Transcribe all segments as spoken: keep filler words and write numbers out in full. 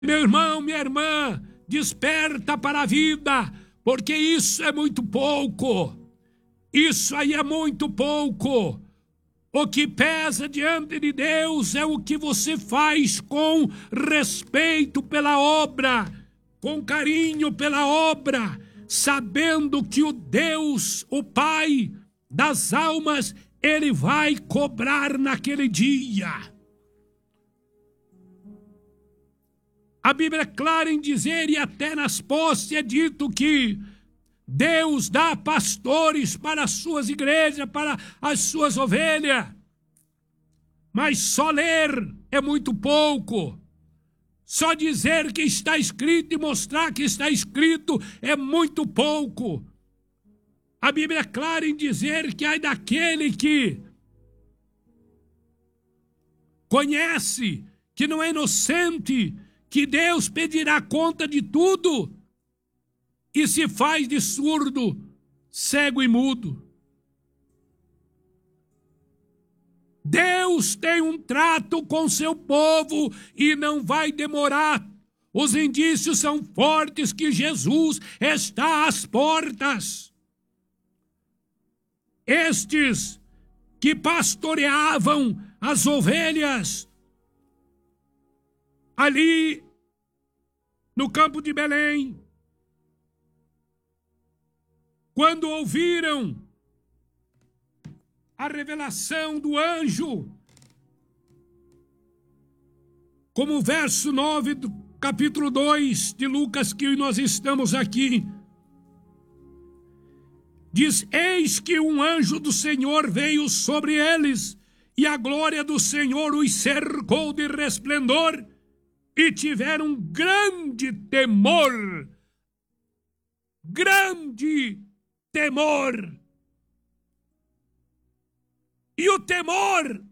Meu irmão, minha irmã, desperta para a vida, porque isso é muito pouco. Isso aí é muito pouco. O que pesa diante de Deus é o que você faz com respeito pela obra, com carinho pela obra, sabendo que o Deus, o Pai das almas, Ele vai cobrar naquele dia. A Bíblia é clara em dizer, e até nas postes é dito que Deus dá pastores para as suas igrejas, para as suas ovelhas. Mas só ler é muito pouco. Só dizer que está escrito e mostrar que está escrito é muito pouco. A Bíblia é clara em dizer que ai daquele que conhece, que não é inocente, que Deus pedirá conta de tudo e se faz de surdo, cego e mudo. Deus tem um trato com seu povo e não vai demorar. Os indícios são fortes que Jesus está às portas. Estes que pastoreavam as ovelhas ali no campo de Belém, quando ouviram a revelação do anjo, como o verso nove do capítulo dois de Lucas que nós estamos aqui, diz: eis que um anjo do Senhor veio sobre eles, e a glória do Senhor os cercou de resplendor, e tiveram grande temor, grande temor. E o temor,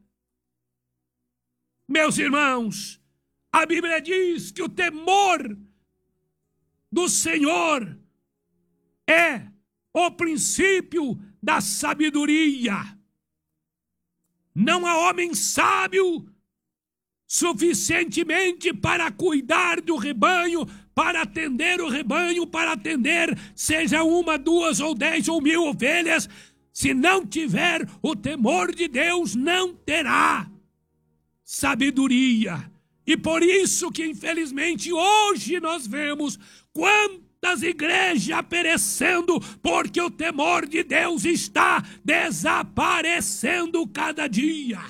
meus irmãos, a Bíblia diz que o temor do Senhor é o princípio da sabedoria. Não há homem sábio suficientemente para cuidar do rebanho, para atender o rebanho, para atender, seja uma, duas ou dez ou mil ovelhas. Se não tiver o temor de Deus, não terá sabedoria. E por isso que, infelizmente, hoje nós vemos quantas igrejas perecendo, porque o temor de Deus está desaparecendo cada dia.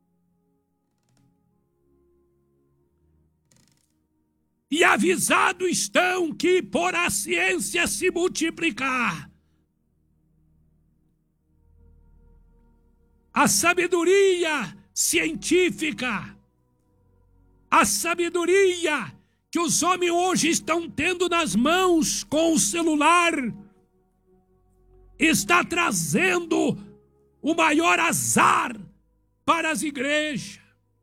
E avisado estão que, por a ciência se multiplicar, a sabedoria científica, a sabedoria que os homens hoje estão tendo nas mãos com o celular, está trazendo o maior azar para as igrejas.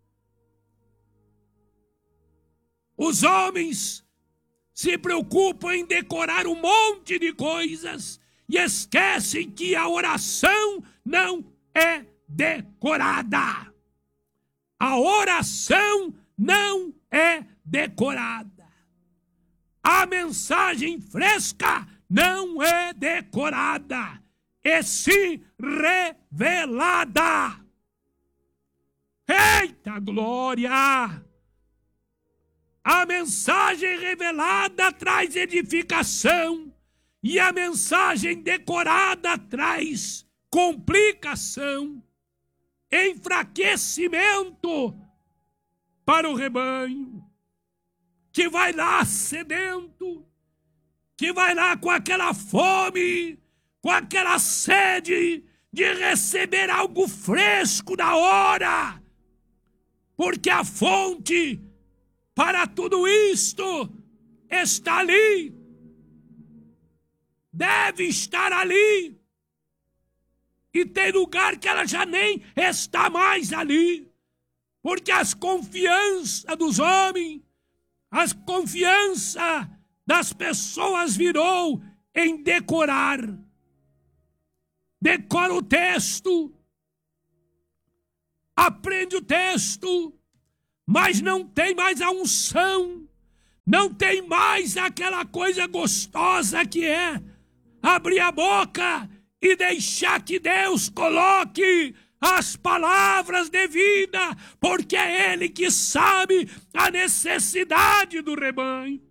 Os homens se preocupam em decorar um monte de coisas e esquecem que a oração não é decorada. A oração não é decorada. A mensagem fresca não é decorada, é sim revelada. Eita glória! A mensagem revelada traz edificação e a mensagem decorada traz complicação, enfraquecimento para o rebanho, que vai lá sedento, que vai lá com aquela fome, com aquela sede de receber algo fresco na hora, porque a fonte para tudo isto está ali, deve estar ali, e tem lugar que ela já nem está mais ali, porque as confianças dos homens, as confianças das pessoas virou em decorar. Decora o texto, aprende o texto, mas não tem mais a unção, Não tem mais aquela coisa gostosa que é abrir a boca e deixar que Deus coloque as palavras de vida, porque é Ele que sabe a necessidade do rebanho.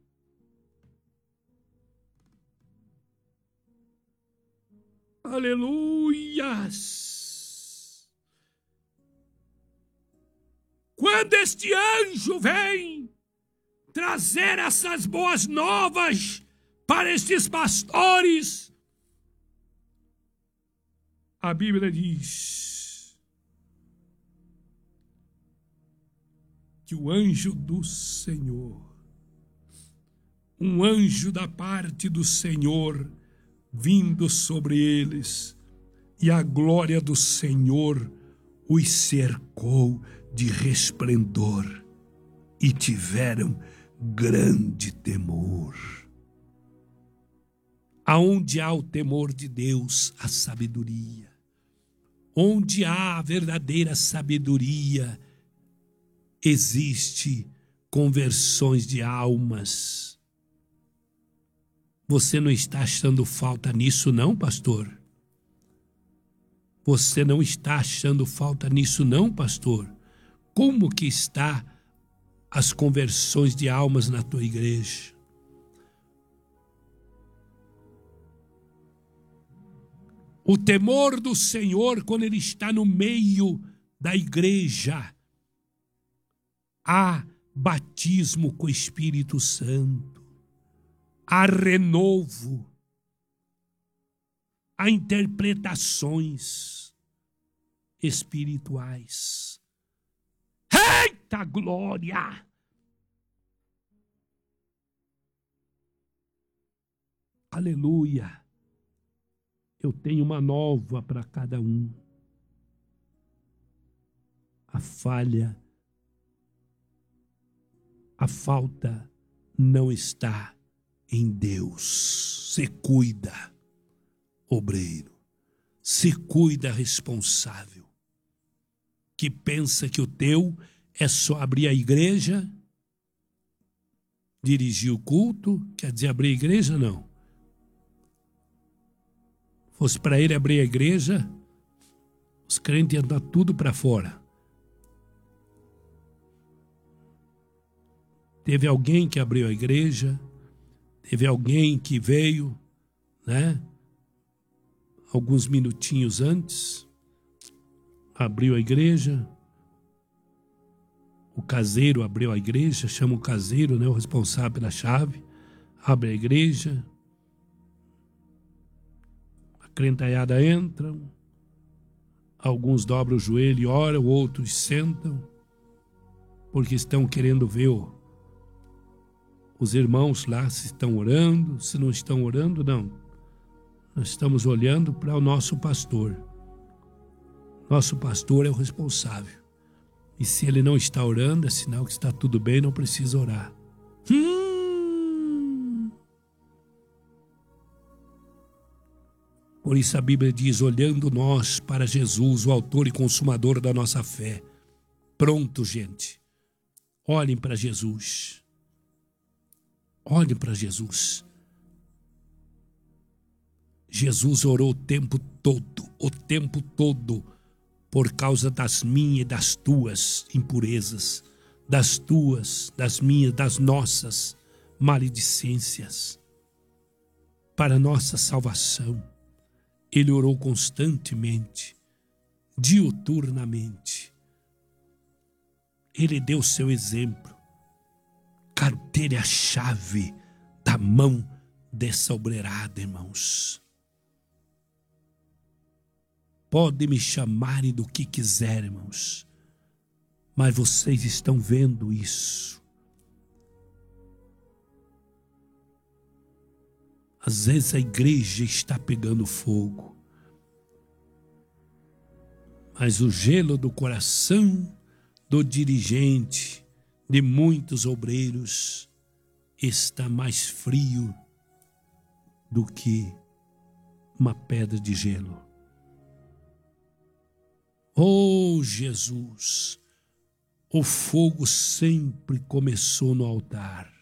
Aleluias! Quando este anjo vem trazer essas boas novas para estes pastores, a Bíblia diz que o anjo do Senhor, um anjo da parte do Senhor, vindo sobre eles, e a glória do Senhor os cercou de resplendor, e tiveram grande temor. Aonde há o temor de Deus, a sabedoria. Onde há a verdadeira sabedoria, existe conversões de almas. Você não está achando falta nisso não, pastor? Você não está achando falta nisso não, pastor? Como que está as conversões de almas na tua igreja? O temor do Senhor, quando Ele está no meio da igreja, há batismo com o Espírito Santo, há renovo, há interpretações espirituais. Eita glória! Aleluia! Eu tenho uma nova para cada um. A falha, a falta não está em Deus. Se cuida, obreiro. Se cuida, responsável. Que pensa que o teu é só abrir a igreja, dirigir o culto, quer dizer, abrir a igreja, não. Fosse para ele abrir a igreja, os crentes iam dar tudo para fora. Teve alguém que abriu a igreja, teve alguém que veio, né? Alguns minutinhos antes, abriu a igreja. O caseiro abriu a igreja, chama o caseiro, né? O responsável pela chave, abre a igreja. A crentaiada entram, alguns dobram o joelho e oram, outros sentam, porque estão querendo ver o, os irmãos lá se estão orando, se não estão orando, não. Nós estamos olhando para o nosso pastor. Nosso pastor é o responsável. E se ele não está orando, é sinal que está tudo bem, não precisa orar. Hum. Por isso a Bíblia diz, olhando nós para Jesus, o autor e consumador da nossa fé. Pronto, gente. Olhem para Jesus. Olhem para Jesus. Jesus orou o tempo todo, o tempo todo, por causa das minhas e das tuas impurezas, das tuas, das minhas, das nossas maledicências, para nossa salvação. Ele orou constantemente, diuturnamente. Ele deu seu exemplo. Carteira é a chave da mão dessa obreirada, irmãos. Pode me chamarem do que quiser, irmãos, mas vocês estão vendo isso. Às vezes a igreja está pegando fogo, mas o gelo do coração do dirigente, de muitos obreiros, está mais frio do que uma pedra de gelo. Oh, Jesus, o fogo sempre começou no altar.